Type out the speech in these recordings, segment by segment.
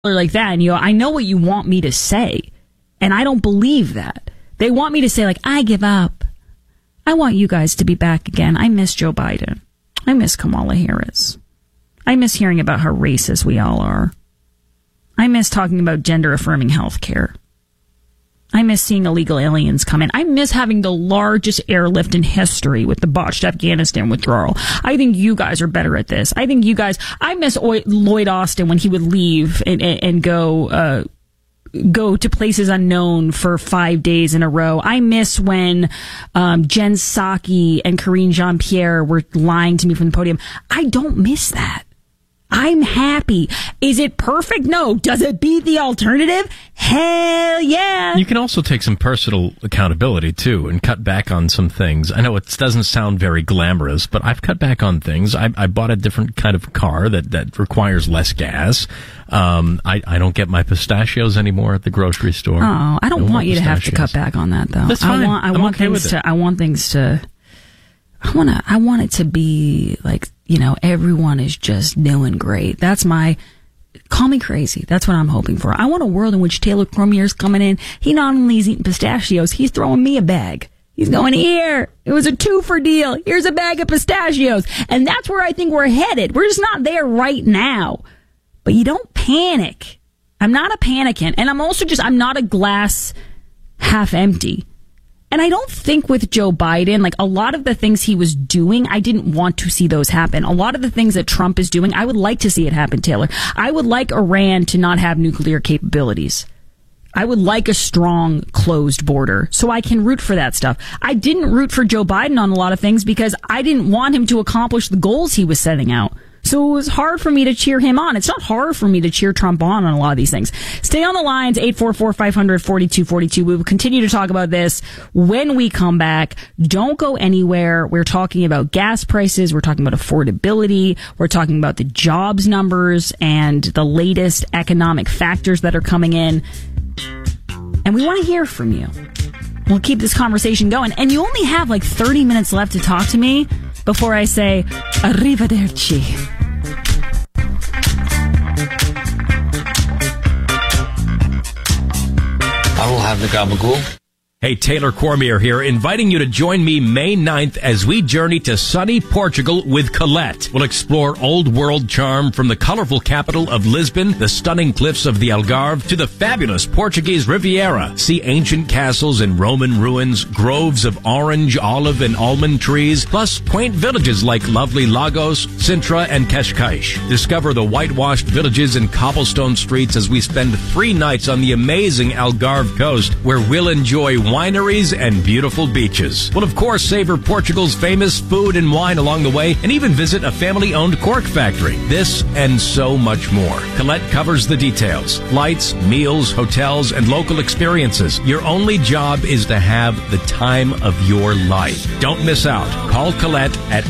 like that, and you go, I know what you want me to say, and I don't believe that. They want me to say, like, I give up. I want you guys to be back again. I miss Joe Biden. I miss Kamala Harris. I miss hearing about how racist we all are. I miss talking about gender-affirming health care. I miss seeing illegal aliens come in. I miss having the largest airlift in history with the botched Afghanistan withdrawal. I think you guys are better at this. I miss Lloyd Austin when he would leave and go to places unknown for 5 days in a row. I miss when Jen Psaki and Karine Jean-Pierre were lying to me from the podium. I don't miss that. I'm happy. Is it perfect? No. Does it beat the alternative? Hell yeah. You can also take some personal accountability, too, and cut back on some things. I know it doesn't sound very glamorous, but I've cut back on things. I bought a different kind of car that requires less gas. I don't get my pistachios anymore at the grocery store. Oh, I don't want you to have to cut back on that, though. That's fine. I want it to be like, everyone is just doing great. Call me crazy. That's what I'm hoping for. I want a world in which Taylor Cormier's coming in. He not only is eating pistachios, he's throwing me a bag. He's going, here, it was a 2-for deal. Here's a bag of pistachios. And that's where I think we're headed. We're just not there right now. But you don't panic. I'm not a panicant. And I'm not a glass half empty. And I don't think with Joe Biden, like a lot of the things he was doing, I didn't want to see those happen. A lot of the things that Trump is doing, I would like to see it happen, Taylor. I would like Iran to not have nuclear capabilities. I would like a strong, closed border, so I can root for that stuff. I didn't root for Joe Biden on a lot of things because I didn't want him to accomplish the goals he was setting out. So it was hard for me to cheer him on. It's not hard for me to cheer Trump on a lot of these things. Stay on the lines, 844-500-4242. We will continue to talk about this when we come back. Don't go anywhere. We're talking about gas prices. We're talking about affordability. We're talking about the jobs numbers and the latest economic factors that are coming in. And we want to hear from you. We'll keep this conversation going. And you only have like 30 minutes left to talk to me before I say, arrivederci. I will have the gabagool. Hey, Taylor Cormier here, inviting you to join me May 9th as we journey to sunny Portugal with Colette. We'll explore old world charm from the colorful capital of Lisbon, the stunning cliffs of the Algarve, to the fabulous Portuguese Riviera. See ancient castles and Roman ruins, groves of orange, olive, and almond trees, plus quaint villages like lovely Lagos, Sintra, and Cascais. Discover the whitewashed villages and cobblestone streets as we spend 3 nights on the amazing Algarve coast, where we'll enjoy wineries and beautiful beaches. We'll, of course, savor Portugal's famous food and wine along the way and even visit a family-owned cork factory. This and so much more. Colette covers the details. Flights, meals, hotels, and local experiences. Your only job is to have the time of your life. Don't miss out. Call Colette at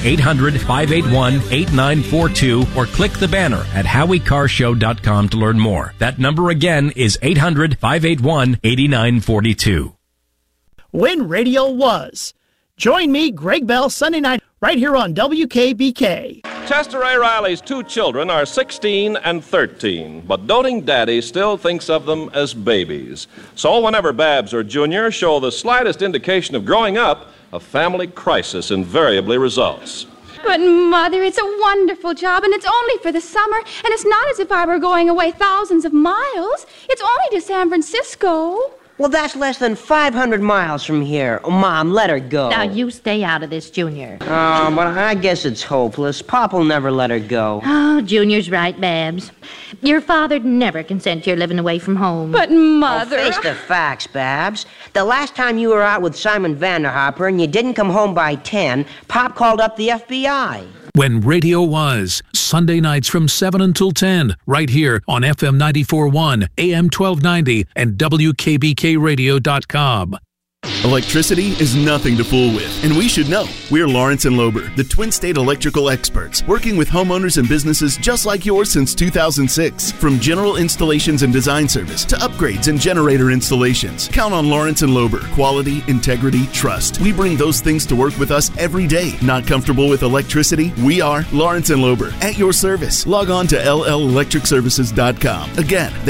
800-581-8942 or click the banner at HowieCarShow.com to learn more. That number again is 800-581-8942. When radio was. Join me, Greg Bell, Sunday night, right here on WKBK. Chester A. Riley's 2 children are 16 and 13, but doting daddy still thinks of them as babies. So whenever Babs or Junior show the slightest indication of growing up, a family crisis invariably results. But, Mother, it's a wonderful job, and it's only for the summer, and it's not as if I were going away thousands of miles. It's only to San Francisco. Well, that's less than 500 miles from here. Oh, Mom, let her go. Now, you stay out of this, Junior. Oh, but I guess it's hopeless. Pop'll never let her go. Oh, Junior's right, Babs. Your father'd never consent to your living away from home. But, Mother... Oh, face the facts, Babs. The last time you were out with Simon Vanderhopper and you didn't come home by 10, Pop called up the FBI. When radio was. Sunday nights from 7 until 10, right here on FM 94.1, AM 1290, and WKBKRadio.com. Electricity is nothing to fool with, and we should know. We're Lawrence and Lober, the Twin State electrical experts, working with homeowners and businesses just like yours since 2006. From general installations and design service to upgrades and generator installations, count on Lawrence and Lober. Quality, integrity, trust. We bring those things to work with us every day. Not comfortable with electricity? We are Lawrence and Lober, at your service. Log on to LLElectricServices.com. Again,